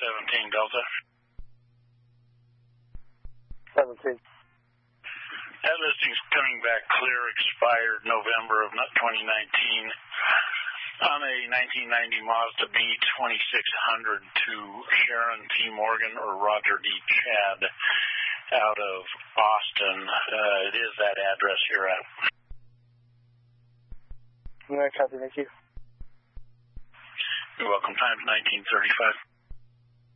17 Delta. 17. That listing's coming back clear, expired November of 2019 on a 1990 Mazda B2600 to Sharon T. Morgan or Roger D. Chad out of Austin. It is that address you're at. Copy, thank you. You're welcome. Time's 19:35.